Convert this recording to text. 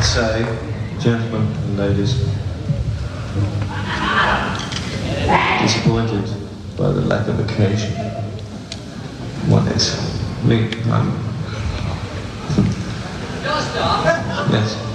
say, gentlemen and ladies, disappointed by the lack of occasion. One is me. Yes.